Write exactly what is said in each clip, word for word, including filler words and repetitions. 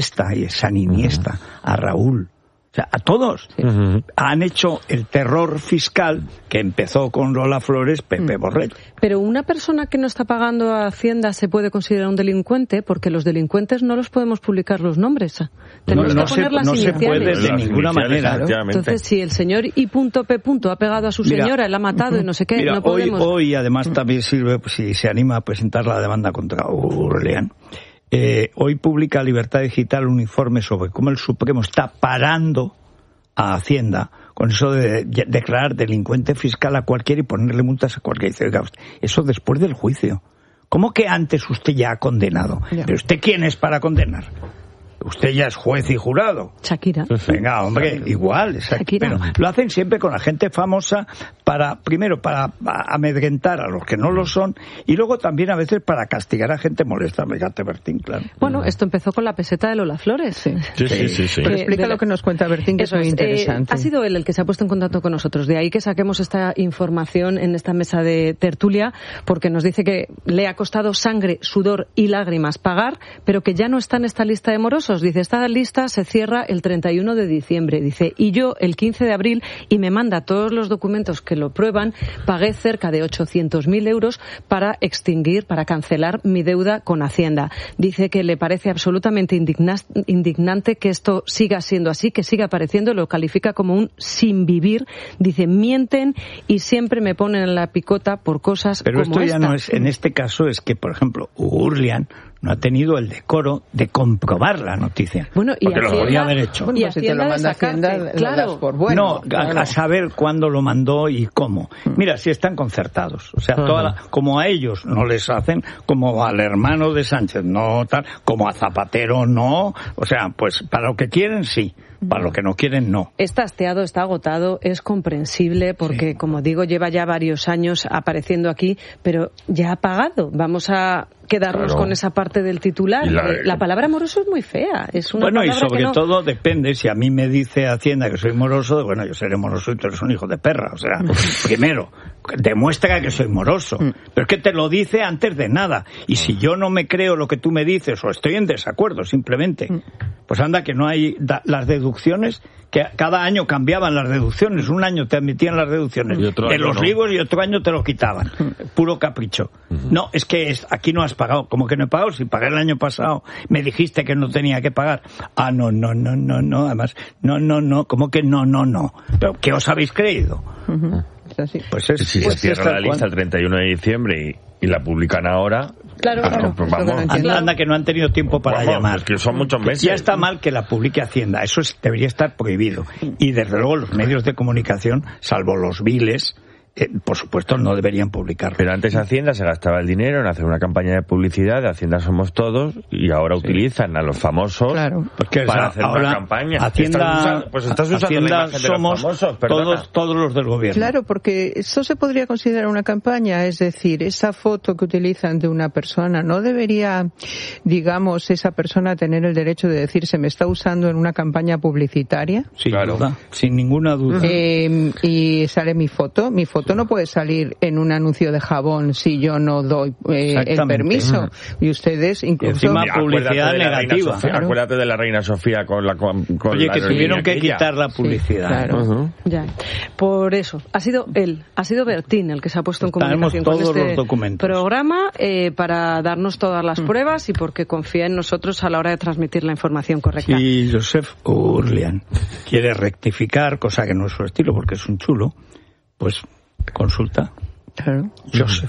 Iniesta, y San Iniesta, a Raúl, o sea, a todos. Uh-huh. Han hecho el terror fiscal que empezó con Lola Flores, Pepe Borrell. Pero una persona que no está pagando a Hacienda se puede considerar un delincuente, porque los delincuentes no los podemos publicar los nombres. Tenemos no, no que poner se, las no iniciales. se puede de las ninguna manera. Entonces, si el señor I P ha pegado a su mira, señora, la ha matado y no sé qué, mira, no podemos... Hoy, hoy además también sirve, pues, si se anima a presentar la demanda contra Urlián. Eh, hoy publica Libertad Digital un informe sobre cómo el Supremo está parando a Hacienda con eso de declarar delincuente fiscal a cualquiera y ponerle multas a cualquiera. Eso después del juicio. ¿Cómo que antes usted ya ha condenado? Ya. ¿Pero usted quién es para condenar? Usted ya es juez y jurado. Shakira. Venga, hombre, igual. Shakira. Pero lo hacen siempre con la gente famosa para, primero, para amedrentar a los que no lo son y luego también a veces para castigar a gente molesta. Fíjate, Bertín, claro. Bueno, esto empezó con la peseta de Lola Flores. Sí, sí, sí. sí, sí. Pero explica lo que nos cuenta Bertín, que es muy interesante. Eh, ha sido él el que se ha puesto en contacto con nosotros. De ahí que saquemos esta información en esta mesa de tertulia, porque nos dice que le ha costado sangre, sudor y lágrimas pagar, pero que ya no está en esta lista de morosos. Dice, esta lista se cierra el treinta y uno de diciembre. Dice, y yo el quince de abril, y me manda todos los documentos que lo prueban, pagué cerca de ochocientos mil euros para extinguir, para cancelar mi deuda con Hacienda. Dice que le parece absolutamente indigna- indignante que esto siga siendo así, que siga apareciendo, lo califica como un sin vivir. Dice, mienten y siempre me ponen en la picota por cosas Pero como esto ya esta. no es, en este caso es que, por ejemplo, Urlián no ha tenido el decoro de comprobar la noticia. Bueno, y porque Hacienda, lo podía haber hecho. Bueno, y pues si te lo manda Hacienda, lo claro. das por bueno. No, claro. a, a saber cuándo lo mandó y cómo. Mira, si están concertados. O sea, uh-huh. toda la, como a ellos no les hacen, como al hermano de Sánchez no tal, como a Zapatero no. O sea, pues para lo que quieren sí. Para lo que no quieren, no. Está hastiado, está agotado, es comprensible porque, sí. como digo, lleva ya varios años apareciendo aquí, pero ya ha pagado. Vamos a quedarnos claro. con esa parte del titular. La, la palabra moroso es muy fea. Es una bueno, y palabra sobre que no... todo depende. Si a mí me dice Hacienda que soy moroso, bueno, yo seré moroso y tú eres un hijo de perra. O sea, primero, demuestra que soy moroso. Pero es que te lo dice antes de nada. Y si yo no me creo lo que tú me dices o estoy en desacuerdo simplemente, pues anda que no hay da, las deducciones, que cada año cambiaban las deducciones. Un año te admitían las deducciones de los no. libros y otro año te lo quitaban. Puro capricho. Uh-huh. No, es que es, aquí no has pagado. ¿Cómo que no he pagado? Si pagué el año pasado, me dijiste que no tenía que pagar. Ah, no, no, no, no, no. Además, no, no, no. ¿Cómo que no, no, no? ¿Pero qué os habéis creído? Uh-huh. Pues es, si pues se cierra la lista el treinta y uno de diciembre y, y la publican ahora, claro, pues, claro, pues vamos. Anda, anda que no han tenido tiempo para vamos, llamar. Es que son muchos meses. Ya está mal que la publique Hacienda, eso es, debería estar prohibido. Y desde luego los medios de comunicación, salvo los viles, eh, por supuesto no deberían publicarlo. Pero antes Hacienda se gastaba el dinero en hacer una campaña de publicidad de Hacienda Somos Todos y ahora sí. utilizan a los famosos claro. Porque para hacer una campaña. Hacienda, estás usando, pues estás usando Hacienda la imagen de somos los famosos, todos, todos los del gobierno. Claro, porque eso se podría considerar una campaña, es decir, esa foto que utilizan de una persona, ¿no debería, digamos, esa persona tener el derecho de decir se me está usando en una campaña publicitaria? Sí, claro. Duda, sin ninguna duda. Eh, y sale mi foto, mi foto no puede salir en un anuncio de jabón si yo no doy eh, el permiso. Y ustedes incluso... Y encima publicidad negativa. Sofía, claro. Acuérdate de la Reina Sofía con la... Con, con Oye, la que tuvieron que aquella. quitar la publicidad. Sí, claro. Uh-huh. Ya. Por eso, ha sido él, ha sido Bertín el que se ha puesto en comunicación todos con este los documentos. programa eh, para darnos todas las mm. pruebas y porque confía en nosotros a la hora de transmitir la información correcta. Si Josep Urlián quiere rectificar, cosa que no es su estilo porque es un chulo, pues consulta. Claro. Joseph.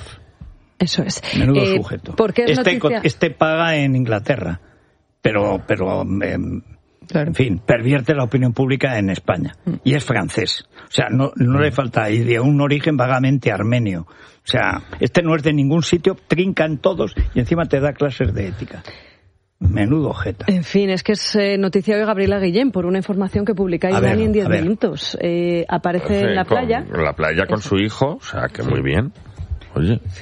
Eso es. Menudo eh, sujeto. Porque es este, noticia... este paga en Inglaterra, pero, pero eh, claro. en fin, pervierte la opinión pública en España. Mm. Y es francés. O sea, no, no mm. le falta, y de un origen vagamente armenio. O sea, este no es de ningún sitio, trincan todos y encima te da clases de ética. Menudo jeta. En fin, es que es eh, noticia de Gabriela Guillén por una información que publicáis Dani en diez minutos. Eh, aparece pues, eh, en la playa. En la playa con Eso. su hijo, o sea, que muy bien. Oye. Sí.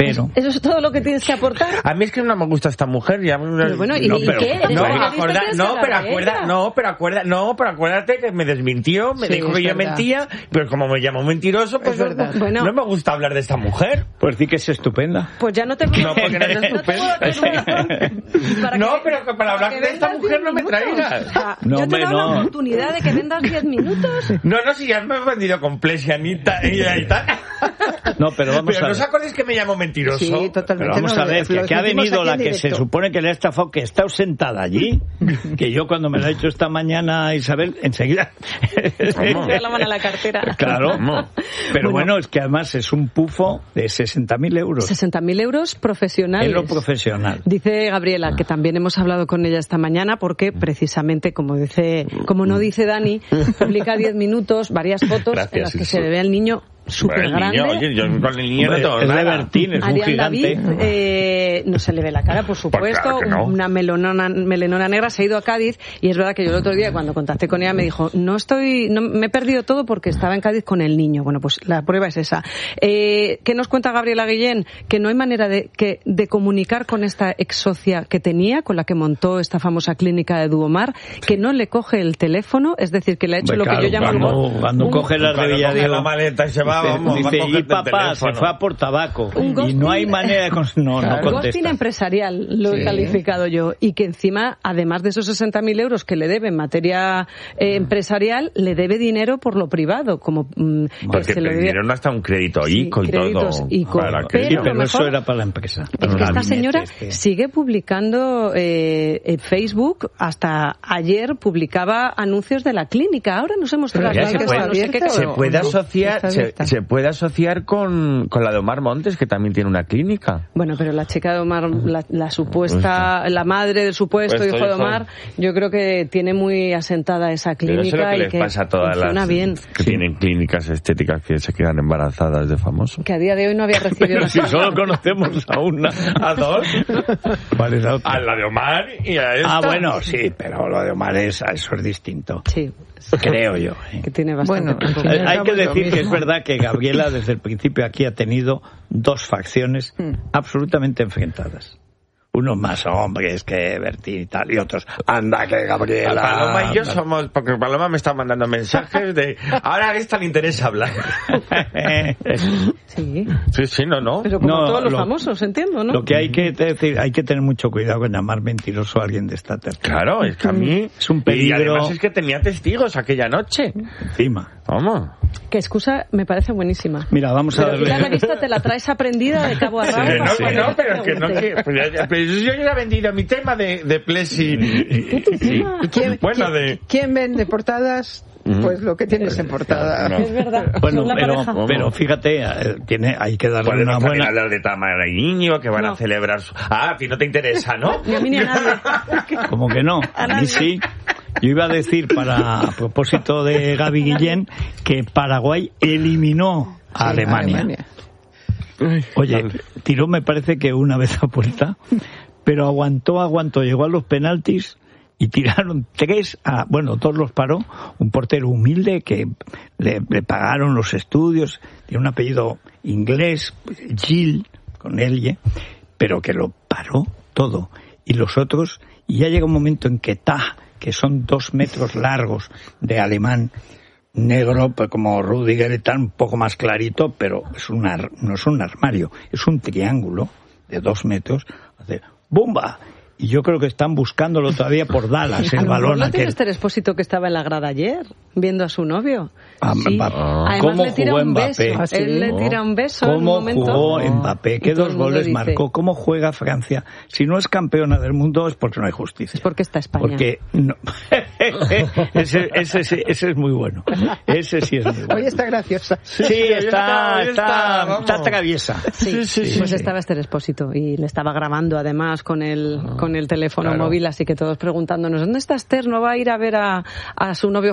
pero... ¿Eso es todo lo que tienes que aportar? A mí es que no me gusta esta mujer. Ya... Pero bueno, ¿y, no, ¿y pero, qué? No, ¿Eres acorda, periodista? no, pero ¿Quieres acuerda, hablar de no, pero acuerda, no, pero acuérdate que me desmintió, me Sí, dijo que es yo verdad. mentía, pero como me llamó mentiroso, pues Es no, verdad. Bueno. no me gusta hablar de esta mujer. Pues sí que es estupenda. Pues ya no te No, porque no es no te puedo estupenda. hacer un razón para No, que- pero que para hablar que de esta vendas mujer diez no me minutos. traigas. O sea, No, yo te hombre, he dado no. la oportunidad de que vendas diez minutos. No, no, si ya me he vendido con Plesianita y, y tal. No, pero vamos Pero a ¿no os ver. acordáis que me llamó mentiroso? Sí, totalmente. Pero vamos no, a ver, lo que, que ha decimos venido aquí la en que se directo. supone que le ha estafado, que está sentada allí, que yo cuando me lo ha hecho esta mañana Isabel, enseguida... ¿Cómo? Me da la mano a la cartera. Claro, ¿Cómo? pero Bueno. bueno, es que además es un pufo de sesenta mil euros. sesenta mil euros profesionales. En lo profesional. Dice Gabriela, que también hemos hablado con ella esta mañana, porque precisamente, como dice, como no dice Dani, publica diez minutos, varias fotos Gracias, en las que Isu. se le ve al niño súper Bueno, el niño, grande. oye, yo con el niño Hombre, no tengo es nada. Bertín, es un Adrián gigante. David, eh, no se le ve la cara, por supuesto, claro que no. una melonona, melenona negra, se ha ido a Cádiz, y es verdad que yo el otro día cuando contacté con ella me dijo, no estoy, no, me he perdido todo porque estaba en Cádiz con el niño. Bueno, pues la prueba es esa. Eh, ¿Qué nos cuenta Gabriela Guillén? Que no hay manera de, que, de comunicar con esta ex socia que tenía, con la que montó esta famosa clínica de Duomar, que no le coge el teléfono, es decir, que le ha hecho Hombre, lo claro, que yo llamo cuando, un- cuando un- coge la Cuando revilla coge de la maleta y se va, vamos, dice, va a y cogerte el papá, se teléfono. fue a por tabaco. Un Y ghosting- no hay manera de... cons- No, no ghosting contesta. empresarial, lo he Sí. calificado yo. Y que encima, además de esos sesenta mil euros que le debe en materia eh, empresarial, le debe dinero por lo privado, como mm, que Porque se lo te debe- dieron hasta un crédito Sí, ICO y créditos todo. ICO. Para que- Pero Sí, lo pero eso mejor- era para la empresa. Es que El esta gabinete señora este. sigue publicando eh, en Facebook, hasta ayer publicaba anuncios de la clínica. Ahora nos hemos Pero trasladado ya se a puede- no sé qué abierta Se o- puede no? asociar, Está se, abierta. se puede asociar con, con la de Omar Montes, que también tiene una clínica. Bueno, pero la chica de Omar, la, la supuesta, la madre del supuesto Puesto hijo de hijo. Omar, yo creo que tiene muy asentada esa Pero eso es lo clínica que y les que pasa a todas funciona las bien. que tienen clínicas estéticas que se quedan embarazadas de famosos. Que a día de hoy no había recibido Pero la si solo conocemos a una. ¿A dos? ¿Cuál es la otra? A la de Omar y a esta. Ah, bueno, sí, pero lo de Omar es, eso es distinto. Sí, Creo yo. ¿eh? que tiene bastante Bueno, poco. al fin y al Hay cabo que es lo decir que es mismo. verdad que Gabriela desde el principio aquí ha tenido dos facciones absolutamente enfrentadas. Unos más hombres que Bertín y tal, y otros, anda que Gabriela... Paloma y yo anda. somos, porque Paloma me está mandando mensajes de, ahora a esta le interesa hablar. Sí, Sí, sí, no, no. pero como No, todos los lo- famosos, entiendo, ¿no? Lo que hay que decir, hay que tener mucho cuidado con llamar mentiroso a alguien de esta tercera. Claro, es que a mí... Es un Y peligro. además es que tenía testigos aquella noche. Encima. Vamos. Que excusa me parece buenísima. Mira, vamos a Pero verle. la revista te la traes aprendida de cabo a rabo. Que no, para que cuando no, te pero que no, pregunte. que, pues ya- ya- pero yo ya he vendido mi tema de, de Plesi. Sí. ¿Y quién, Bueno, quién- de... quién vende portadas? Pues lo que tienes en portada. No. Es verdad. Bueno, son la pero, pareja. pero fíjate, eh, tiene, hay que darle Podemos una también buena... hablar de Tamara y Niño, que van No. a celebrar su... Ah, a ti no te interesa, ¿no? Ni a mí ni a nadie. Como que no, a mí sí. Yo iba a decir, para a propósito de Gaby Guillén, que Paraguay eliminó a Sí, Alemania. Oye, tiró me parece que una vez a puerta, pero aguantó, aguantó, llegó a los penaltis y tiraron tres a, bueno, dos los paró, un portero humilde que le, le pagaron los estudios, tiene un apellido inglés, Gil, con L, pero que lo paró todo. Y los otros, y ya llega un momento en que Ta, que son dos metros largos de alemán, negro, pues como Rudiger y tal, un poco más clarito, pero es un ar- no es un armario, es un triángulo de dos metros, hace ¡bomba! Y yo creo que están buscándolo todavía por Dallas, A el lo mejor balón lo tiene aquel. este Expósito que estaba en la grada ayer, viendo a su novio. Ah, Sí. Mbappé. Además ¿Cómo le tira jugó un beso. Mbappé? ¿Ah, sí? Él le tira un beso en un ¿Cómo momento. jugó Mbappé? Y ¿Qué todo dos el mundo goles dice, marcó? ¿Cómo juega Francia? Si no es campeona del mundo es porque no hay justicia. Es porque está España. Porque no. ese, ese, sí- ese es muy bueno. Ese sí es muy bueno. Hoy está graciosa. Sí, está, está, está, está, vamos. está traviesa. Sí, Sí, sí, pues sí. estaba Esther Expósito y le estaba grabando además con el, con el teléfono claro. móvil, así que todos preguntándonos, ¿dónde está Esther? ¿No va a ir a ver a, a su novio jugar? Pues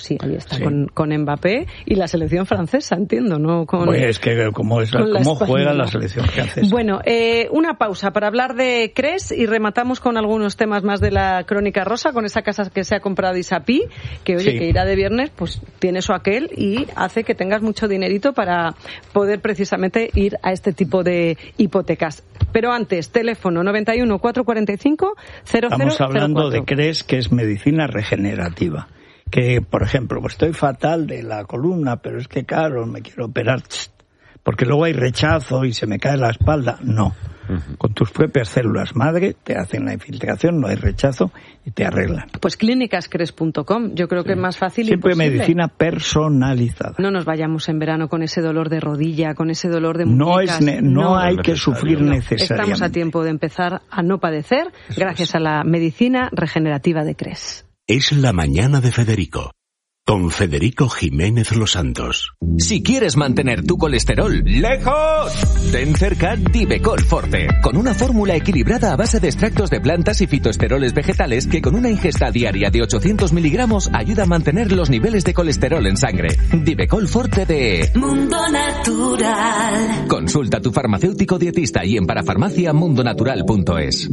sí, ahí está, Sí. con, con Mbappé y la selección francesa, entiendo, ¿no? Con, Pues es que como es la, con la cómo española. juega la selección francesa. Bueno, eh, una pausa para hablar de Cres y rematamos con algunos temas más de la Crónica Rosa, con esa casa que se ha comprado Isapí, que oye, Sí. que irá de viernes, pues tiene eso aquel y hace que tengas mucho dinerito para poder precisamente ir a este tipo de hipotecas. Pero antes, teléfono noventa y uno, cuatrocientos cuarenta y cinco, cero cero cero cuatro. Estamos hablando de Cres, que es medicina regenerativa. Que, por ejemplo, pues estoy fatal de la columna, pero es que, claro, me quiero operar, porque luego hay rechazo y se me cae la espalda. No. Uh-huh. Con tus propias células madre te hacen la infiltración, no hay rechazo y te arreglan. Pues clínicas cres punto com, yo creo que sí. Es más fácil y siempre imposible. Medicina personalizada. No nos vayamos en verano con ese dolor de rodilla, con ese dolor de muñecas. No, es ne- no, no hay que sufrir no. necesariamente. Estamos a tiempo de empezar a no padecer Eso gracias es. a la medicina regenerativa de Cres. Es la mañana de Federico, con Federico Jiménez Los Santos. Si quieres mantener tu colesterol lejos, ten cerca Divecol Forte, con una fórmula equilibrada a base de extractos de plantas y fitoesteroles vegetales que con una ingesta diaria de ochocientos miligramos ayuda a mantener los niveles de colesterol en sangre. Divecol Forte de Mundo Natural. Consulta a tu farmacéutico dietista y en parafarmacia mundonatural punto es.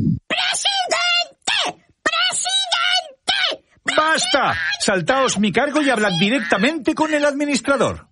¡Basta! Saltaos mi cargo y hablad directamente con el administrador.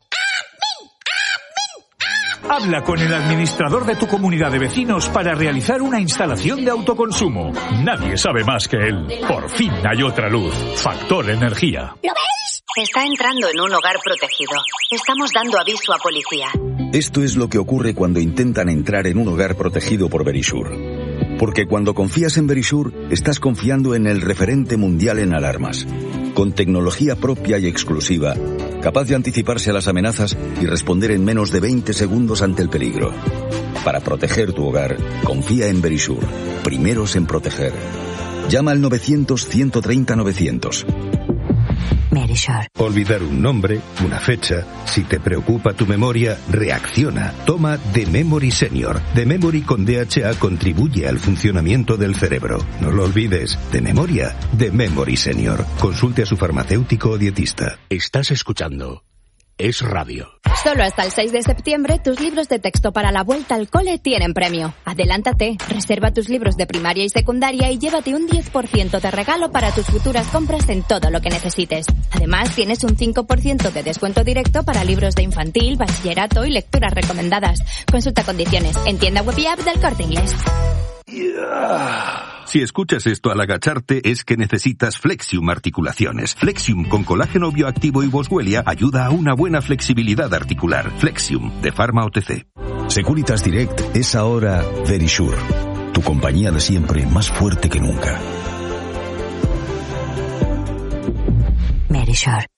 Habla con el administrador de tu comunidad de vecinos para realizar una instalación de autoconsumo. Nadie sabe más que él. Por fin hay otra luz. Factor Energía. ¿Lo veis? Está entrando en un hogar protegido. Estamos dando aviso a policía. Esto es lo que ocurre cuando intentan entrar en un hogar protegido por Verisure. Porque cuando confías en Verisure, estás confiando en el referente mundial en alarmas, con tecnología propia y exclusiva, capaz de anticiparse a las amenazas y responder en menos de veinte segundos ante el peligro. Para proteger tu hogar, confía en Verisure, primeros en proteger. Llama al novecientos, ciento treinta, novecientos. Verisure. Olvidar un nombre, una fecha. Si te preocupa tu memoria, reacciona. Toma The Memory Senior. The Memory con D H A contribuye al funcionamiento del cerebro. No lo olvides. De memoria, The Memory Senior. Consulte a su farmacéutico o dietista. Estás escuchando Es Radio. Solo hasta el seis de septiembre, tus libros de texto para la vuelta al cole tienen premio. Adelántate, reserva tus libros de primaria y secundaria y llévate un diez por ciento de regalo para tus futuras compras en todo lo que necesites. Además, tienes un cinco por ciento de descuento directo para libros de infantil, bachillerato y lecturas recomendadas. Consulta condiciones en tienda web y app del Corte Inglés. Si escuchas esto al agacharte es que necesitas Flexium Articulaciones. Flexium con colágeno bioactivo y boswellia ayuda a una buena flexibilidad articular. Flexium de Pharma O T C. Securitas Direct es ahora Verisure, tu compañía de siempre más fuerte que nunca. Verisure.